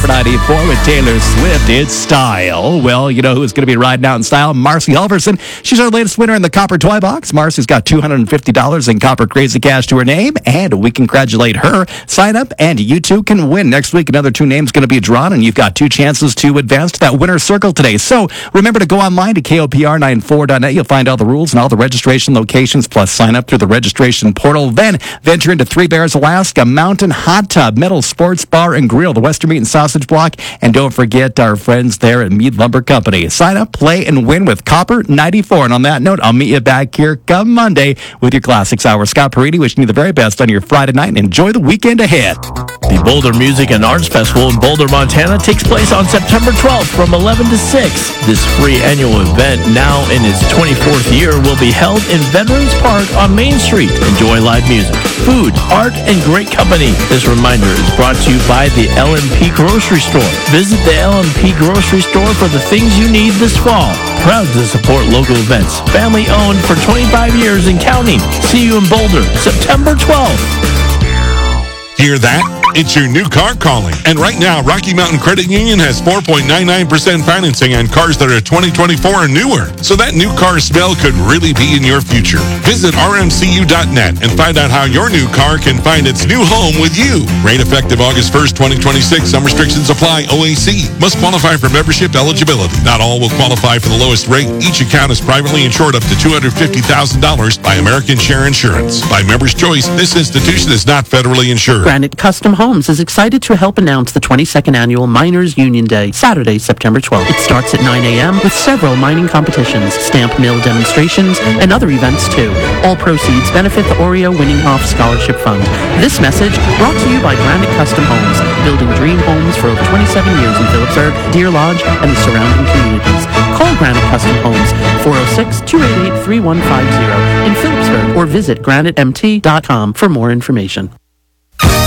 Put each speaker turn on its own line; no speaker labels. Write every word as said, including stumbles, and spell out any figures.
Copper ninety-four with Taylor Swift. It's style. Well, you know who's going to be riding out in style? Marcy Halverson. She's our latest winner in the Copper Toy Box. Marcy's got two hundred fifty dollars in Copper Crazy Cash to her name, and we congratulate her. Sign up, and you too can win. Next week, another two names going to be drawn, and you've got two chances to advance to that winner's circle today. So remember to go online to K O P R ninety-four dot net. You'll find all the rules and all the registration locations, plus sign up through the registration portal. Then venture into Three Bears Alaska Mountain Hot Tub, Metal Sports Bar and Grill, the Western Meat and Sausage Block, and don't forget our friends there at Mead Lumber Company. Sign up, play, and win with Copper ninety-four. And on that note, I'll meet you back here come Monday with your Classics Hour. Scott Paridi wishing you the very best on your Friday night, and enjoy the weekend ahead.
The Boulder Music and Arts Festival in Boulder, Montana takes place on September twelfth from eleven to six. This free annual event, now in its twenty-fourth year, will be held in Veterans Park on Main Street. Enjoy live music, food, art, and great company. This reminder is brought to you by the L M P Grocery Store. Visit the L M P Grocery Store for the things you need this fall. Proud to support local events. Family owned for twenty-five years and counting. See you in Boulder, September twelfth.
Hear that? It's your new car calling. And right now, Rocky Mountain Credit Union has four point nine nine percent financing on cars that are twenty twenty-four or newer. So that new car smell could really be in your future. Visit R M C U dot net and find out how your new car can find its new home with you. Rate effective August first, twenty twenty-six. Some restrictions apply. O A C. Must qualify for membership eligibility. Not all will qualify for the lowest rate. Each account is privately insured up to two hundred fifty thousand dollars by American Share Insurance. By member's choice, this institution is not federally insured.
Granite Custom Homes is excited to help announce the twenty-second Annual Miners Union Day, Saturday, September twelfth. It starts at nine a.m. with several mining competitions, stamp mill demonstrations, and other events too. All proceeds benefit the Oreo Winninghoff Scholarship Fund. This message brought to you by Granite Custom Homes, building dream homes for over twenty-seven years in Phillipsburg, Deer Lodge, and the surrounding communities. Call Granite Custom Homes, four oh six, two eight eight, three one five zero in Phillipsburg, or visit granite m t dot com for more information.